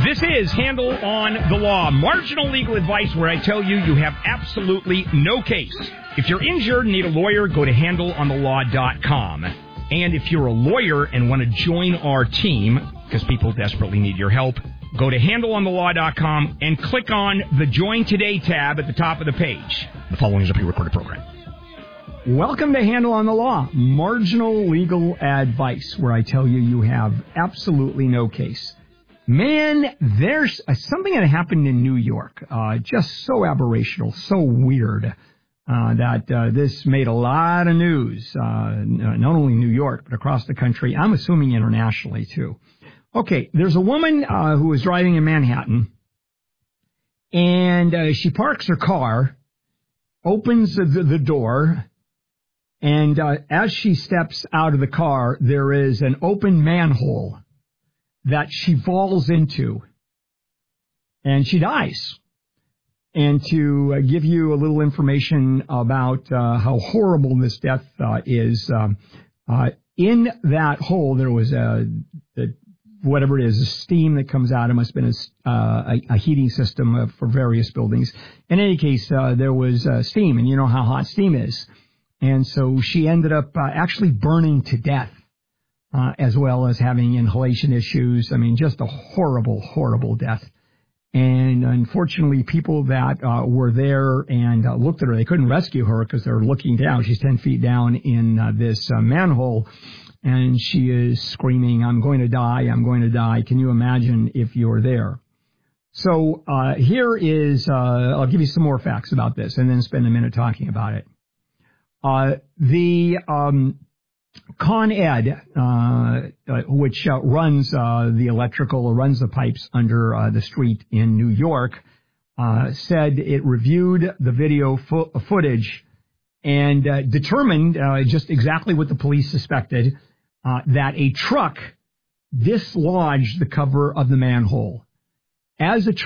This is Handle on the Law, marginal legal advice where I tell you you have absolutely no case. If you're injured and need a lawyer, go to handleonthelaw.com. And if you're a lawyer and want to join our team, because people desperately need your help, go to handleonthelaw.com and click on the Join Today tab at the top of the page. The following is a pre-recorded program. Welcome to Handle on the Law, marginal legal advice where I tell you you have absolutely no case. Man, there's something that happened in New York, just so aberrational, so weird, that this made a lot of news, not only New York, but across the country. I'm assuming internationally, too. Okay, there's a woman who was driving in Manhattan, and she parks her car, opens the door, and as she steps out of the car, there is an open manhole that she falls into, and she dies. And to give you a little information about how horrible this death is, in that hole there was whatever it is, a steam that comes out. It must have been a heating system for various buildings. In any case, there was steam, and you know how hot steam is. And so she ended up actually burning to death. As well as having inhalation issues. I mean, just a horrible, horrible death. And unfortunately, people that were there and looked at her, they couldn't rescue her because they're looking down. She's 10 feet down in this manhole, and she is screaming, "I'm going to die, I'm going to die." Can you imagine if you're there? So here is, I'll give you some more facts about this and then spend a minute talking about it. Con Ed, which runs the electrical or runs the pipes under the street in New York, said it reviewed the video footage and determined just exactly what the police suspected, that a truck dislodged the cover of the manhole. As a